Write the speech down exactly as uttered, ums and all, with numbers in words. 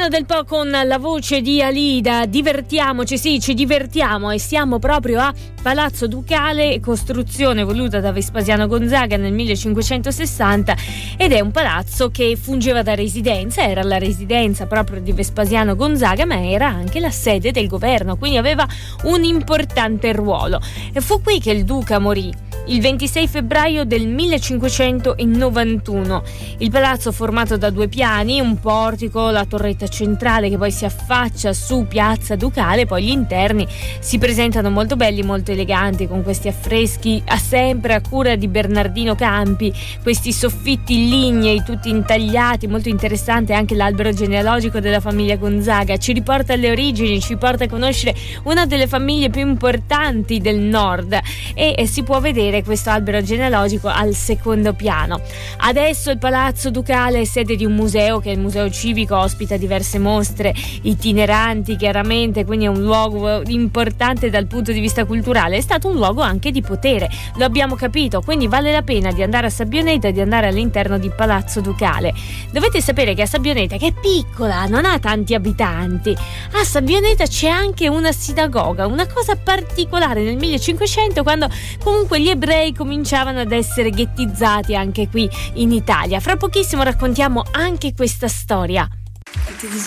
Nino Del Po con la voce di Alida. Divertiamoci, sì, ci divertiamo, e siamo proprio a Palazzo Ducale, costruzione voluta da Vespasiano Gonzaga nel millecinquecentosessanta, ed è un palazzo che fungeva da residenza, era la residenza proprio di Vespasiano Gonzaga, ma era anche la sede del governo, quindi aveva un importante ruolo. E fu qui che il duca morì il ventisei febbraio del millecinquecentonovantuno. Il palazzo, formato da due piani, un portico, la torretta centrale che poi si affaccia su Piazza Ducale, poi gli interni si presentano molto belli, molto eleganti, con questi affreschi a sempre a cura di Bernardino Campi, questi soffitti lignei tutti intagliati, molto interessante anche l'albero genealogico della famiglia Gonzaga, ci riporta alle origini, ci porta a conoscere una delle famiglie più importanti del nord, e, e si può vedere questo albero genealogico al secondo piano. Adesso il Palazzo Ducale è sede di un museo, che è il Museo Civico, ospita diverse mostre itineranti chiaramente, quindi è un luogo importante dal punto di vista culturale, è stato un luogo anche di potere, lo abbiamo capito, quindi vale la pena di andare a Sabbioneta e di andare all'interno di Palazzo Ducale. Dovete sapere che a Sabbioneta, che è piccola, non ha tanti abitanti, a Sabbioneta c'è anche una sinagoga, una cosa particolare nel millecinquecento, quando comunque gli ebrei cominciavano ad essere ghettizzati anche qui in Italia. Fra pochissimo raccontiamo anche questa storia.